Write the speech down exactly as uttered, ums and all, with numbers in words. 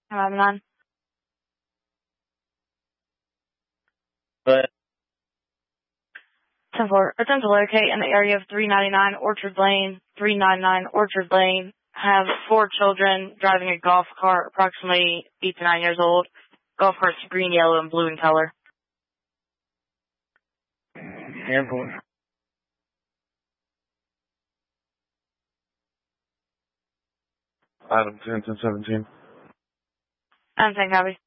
eleven nine. But ten four. Attempt to locate in the area of three ninety-nine Orchard Lane, three ninety-nine Orchard Lane. Have four children driving a golf cart, approximately eight to nine years old. Golf cart's green, yellow, and blue in color. Airport. Item ten, ten seventeen. I'm saying copy.